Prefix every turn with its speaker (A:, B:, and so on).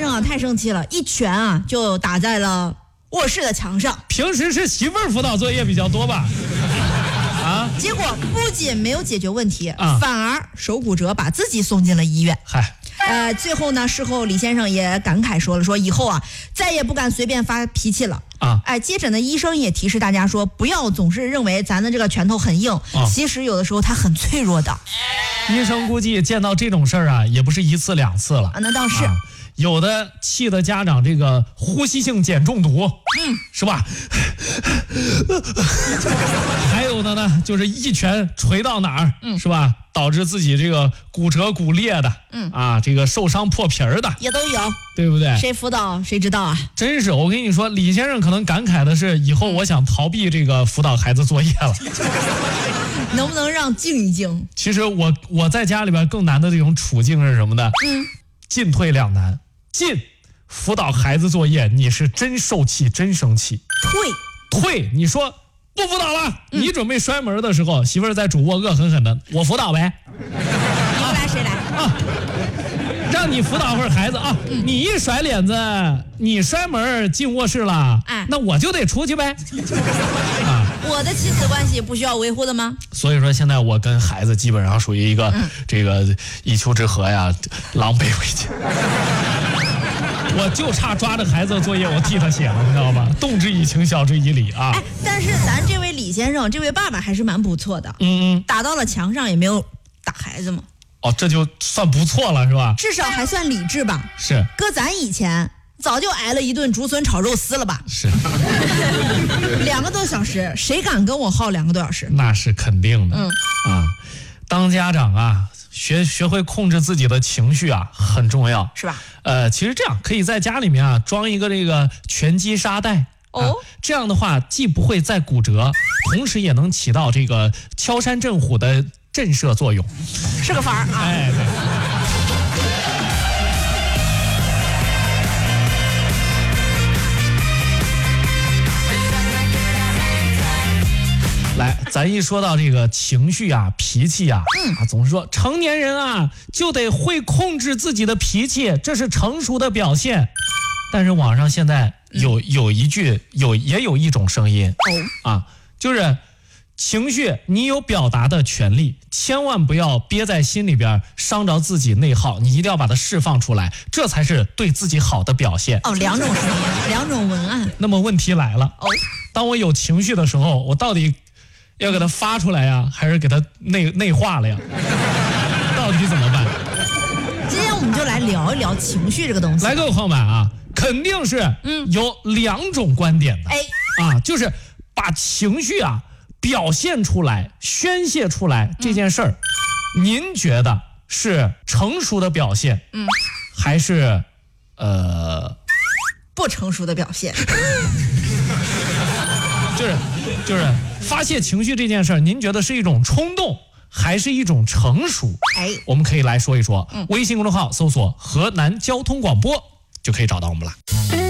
A: 生啊太生气了，一拳啊就打在了卧室的墙上。
B: 平时是媳妇儿辅导作业比较多吧？啊！
A: 结果不仅没有解决问题，反而手骨折，把自己送进了医院。
B: 嗨。
A: 最后呢，事后李先生也感慨说以后啊，再也不敢随便发脾气了
B: 啊。
A: 接诊的医生也提示大家说，不要总是认为咱的这个拳头很硬，其实有的时候它很脆弱的。
B: 医生估计见到这种事儿啊，也不是一次两次了
A: 啊。那倒是。
B: 有的气的家长这个呼吸性碱中毒，是吧？还有的呢，就是一拳捶到哪儿，是吧？导致自己这个骨折骨裂的，这个受伤破皮儿的
A: 也都有，
B: 对不对？
A: 谁辅导谁知道啊？
B: 真是，我跟你说，李先生可能感慨的是，以后我想逃避这个辅导孩子作业了。
A: 能不能让静一静？
B: 其实我在家里边更难的这种处境是什么呢？进退两难。进辅导孩子作业，你是真受气，真生气。退，你说不辅导了，你准备摔门的时候，媳妇儿在主卧恶狠狠的，我辅导呗。
A: 你不来谁来啊？
B: 让你辅导会儿孩子啊，你一甩脸子，你摔门进卧室了，那我就得出去呗。
A: 我的妻子关系不需要维护的吗？
B: 所以说现在我跟孩子基本上属于一个这个一丘之貉呀，狼狈为奸。我就差抓着孩子的作业，我替他写了，你知道吗？动之以情，晓之以理啊。
A: 但是咱这位李先生，这位爸爸还是蛮不错的。打到了墙上也没有打孩子嘛。这
B: 就算不错了，是吧？
A: 至少还算理智吧。
B: 是。
A: 搁咱以前，早就挨了一顿竹笋炒肉丝了吧？
B: 是。
A: 2个多小时，谁敢跟我耗2个多小时？
B: 那是肯定的。当家长啊。学会控制自己的情绪啊，很重要，
A: 是吧？
B: 其实这样可以在家里面啊装一个这个拳击沙袋，这样的话既不会再骨折，同时也能起到这个敲山震虎的震慑作用，
A: 是个法儿啊。
B: 对。来，咱一说到这个情绪啊、脾气啊，总是说成年人啊就得会控制自己的脾气，这是成熟的表现。但是网上现在有一种声音，就是情绪你有表达的权利，千万不要憋在心里边，伤着自己内耗，你一定要把它释放出来，这才是对自己好的表现。
A: 2种声音，2种文案。
B: 那么问题来了，当我有情绪的时候，我到底要给它发出来呀，还是给它内化了呀？到底怎么办？
A: 今天我们就来聊一聊情绪这个东西。
B: 来，各位朋友们啊，肯定是有2种观点的。就是把情绪啊表现出来、宣泄出来这件事儿，您觉得是成熟的表现，还是
A: 不成熟的表现？
B: 就是发泄情绪这件事儿，您觉得是一种冲动，还是一种成熟？我们可以来说一说。微信公众号搜索河南交通广播就可以找到我们了。